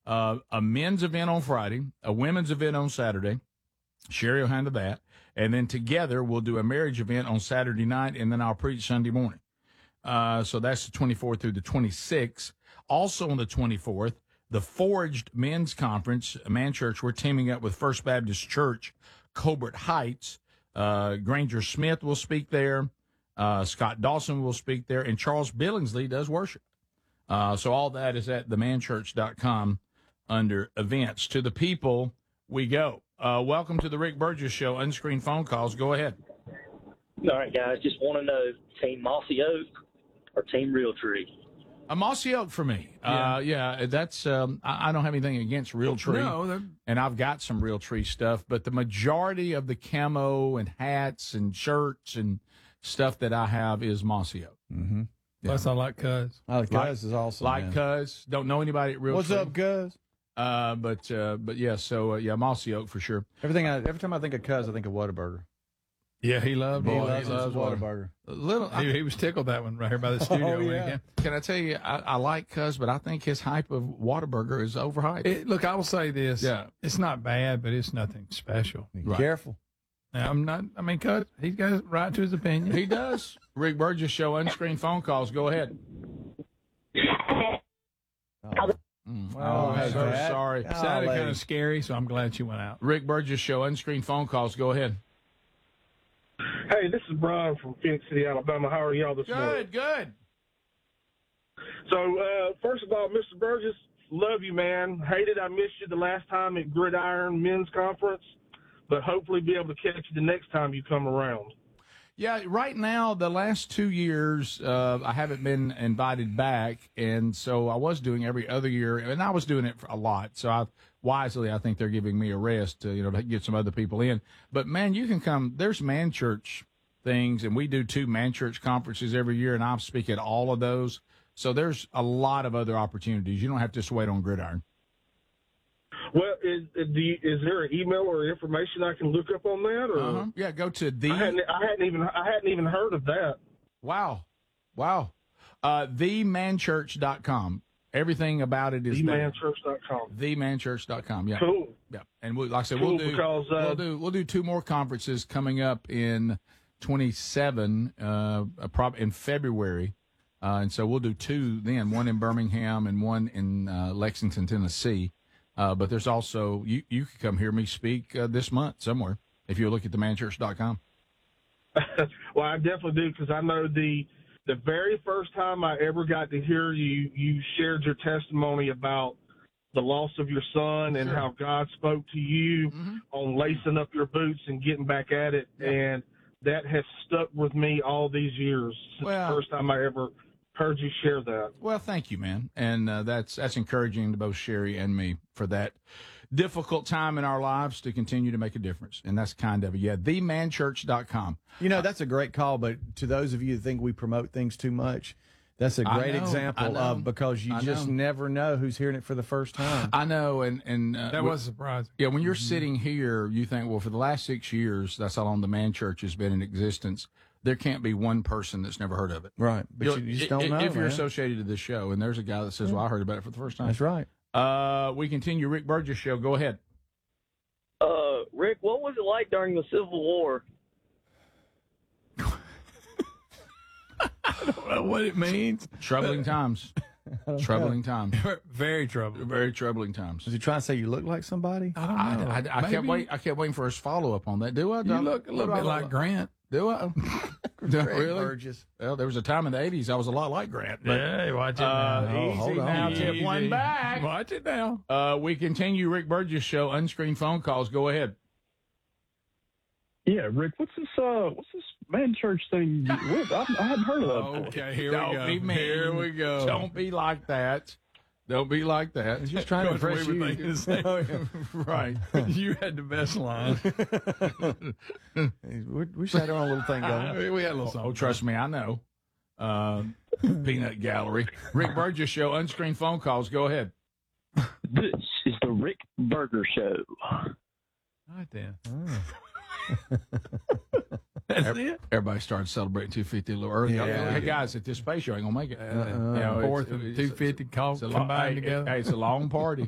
a men's event on Friday, a women's event on Saturday. Sherry will handle that. And then together we'll do a marriage event on Saturday night, and then I'll preach Sunday morning. So that's the 24th through the 26th. Also on the 24th, the Forged Men's Conference, Man Church, we're teaming up with First Baptist Church, Colbert Heights. Granger Smith will speak there. Scott Dawson will speak there. And Charles Billingsley does worship. So all that is at themanchurch.com under events. To the people we go. Welcome to the Rick Burgess Show. Unscreened phone calls. Go ahead. All right, guys. Just want to know, Team Mossy Oak or Team Realtree? A Mossy Oak for me. Yeah, that's. I don't have anything against Realtree. No, and I've got some Realtree stuff, but the majority of the camo and hats and shirts and stuff that I have is Mossy Oak. Mm-hmm. Yeah. Plus, I like Cuz. Cuz is awesome. Like Cuz. Don't know anybody at Realtree. What's up, Cuz? But yeah. So yeah, Mossy Oak for sure. Every time I think of Cuz, I think of Whataburger. Yeah, he loves Whataburger. He was tickled that one right here by the studio. Oh, yeah. Can I tell you, I like Cuz, but I think his hype of Whataburger is overhyped. Look, I will say this. Yeah. It's not bad, but it's nothing special. Be careful. Now, Cuz, he's got a right to his opinion. He does. Rick Burgess Show, unscreened phone calls. Go ahead. Oh, so sorry. Sounded kind of scary, so I'm glad you went out. Rick Burgess Show, unscreened phone calls. Go ahead. Hey, this is Brian from Phoenix City, Alabama. How are y'all this morning? Good. So, first of all, Mr. Burgess, love you, man. Hated I missed you the last time at Gridiron Men's Conference, but hopefully be able to catch you the next time you come around. Yeah, right now, the last 2 years, I haven't been invited back, and so I was doing every other year, and I was doing it a lot. So I think they're giving me a rest to get some other people in. But man, you can come. There's Man Church things, and we do 2 Man Church conferences every year, and I speak at all of those. So there's a lot of other opportunities. You don't have to just wait on Gridiron. Well, is there an email or information I can look up on that? Or Yeah, go to the. I hadn't even heard of that. Wow. Themanchurch.com. Everything about it is themanchurch.com. Themanchurch.com. Yeah. Cool. Yeah, and like I said, cool, we'll do 2 more conferences coming up in 27, in February. And so we'll do 2 then, one in Birmingham and one in Lexington, Tennessee. But there's also, you can come hear me speak this month somewhere if you look at themanchurch.com. Well, I definitely do, because I know the very first time I ever got to hear you shared your testimony about the loss of your son and how God spoke to you on lacing up your boots and getting back at it. Yeah. And that has stuck with me all these years since the first time I ever heard you share that. Well, thank you, man. And that's encouraging to both Sherry and me for that difficult time in our lives to continue to make a difference. And that's kind of it. Yeah, themanchurch.com. That's a great call, but to those of you who think we promote things too much, that's a great example of, because you just never know who's hearing it for the first time. I know, and that was surprising. Yeah, when you're sitting here, you think, well, for the last 6 years, that's how long the Man Church has been in existence. There can't be one person that's never heard of it. Right. But you just don't know. If you're associated to this show, and there's a guy that says, well, I heard about it for the first time. That's right. We continue. Rick Burgess Show. Go ahead. Rick, what was it like during the Civil War? I don't know what it means. Troubling times. Troubling times. Very troubling. Very troubling times. Was he trying to say you look like somebody? I don't know. I kept waiting for his follow-up on that. Do I? You look a little bit like Grant. Do I? Really? Burgess. Well, there was a time in the 80s I was a lot like Grant. Hey, watch it now. Easy now. Tip one back. Watch it now. We continue. Rick Burgess Show. Unscreened phone calls. Go ahead. Yeah, Rick, what's this Man Church thing? I hadn't heard of that before. Okay, here Don't we go. be mean. Here we go. Don't be like that. Don't be like that. He's just trying to impress you. Right. You had the best line. We just had our own little thing going. We had a little something. Oh, trust me, I know. Peanut Gallery. Rick Burgess Show. Unscreened phone calls. Go ahead. This is the Rick Burger Show. Right then. That's it. Everybody started celebrating 250 a little early. Yeah. Hey, guys, at this space show ain't going to make it. Fourth and 250 combined together. Hey, it's a long party.